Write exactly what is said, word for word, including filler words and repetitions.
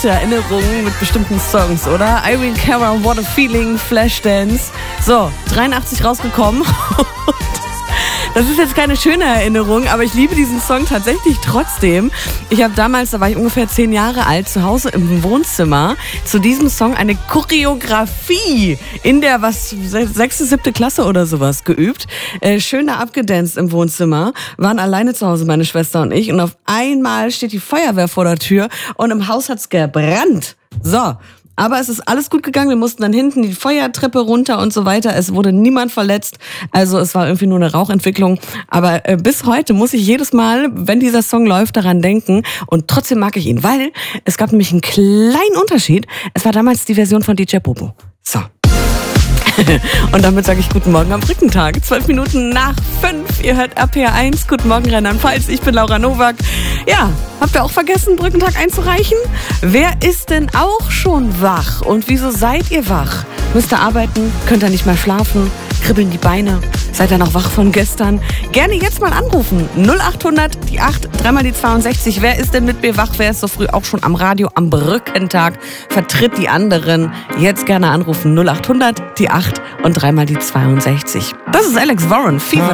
Erinnerungen mit bestimmten Songs, oder? Irene Cara, What a Feeling, Flashdance. So, dreiundachtzig rausgekommen. Das ist jetzt keine schöne Erinnerung, aber ich liebe diesen Song tatsächlich trotzdem. Ich habe damals, da war ich ungefähr zehn Jahre alt, zu Hause im Wohnzimmer zu diesem Song eine Choreografie in der was sechste, siebte Klasse oder sowas geübt. Äh, schön da abgedanced im Wohnzimmer, waren alleine zu Hause, meine Schwester und ich. Und auf einmal steht die Feuerwehr vor der Tür und im Haus hat's gebrannt. So. Aber es ist alles gut gegangen. Wir mussten dann hinten die Feuertreppe runter und so weiter. Es wurde niemand verletzt. Also es war irgendwie nur eine Rauchentwicklung. Aber äh, bis heute muss ich jedes Mal, wenn dieser Song läuft, daran denken. Und trotzdem mag ich ihn, weil es gab nämlich einen kleinen Unterschied. Es war damals die Version von D J Bobo. So. Und damit sage ich guten Morgen am Brückentag. Zwölf Minuten nach fünf. Ihr hört R P R eins. Guten Morgen, Rheinland-Pfalz. Ich bin Laura Nowak. Ja, habt ihr auch vergessen, Brückentag einzureichen? Wer ist denn auch schon wach? Und wieso seid ihr wach? Müsst ihr arbeiten? Könnt ihr nicht mehr schlafen? Kribbeln die Beine? Seid ihr noch wach von gestern? Gerne jetzt mal anrufen. null acht hundert, die acht, dreimal die zweiundsechzig. Wer ist denn mit mir wach? Wer ist so früh auch schon am Radio am Brückentag? Vertritt die anderen. Jetzt gerne anrufen. null acht hundert, die acht und dreimal die zweiundsechzig. Das ist Alex Warren. Fever.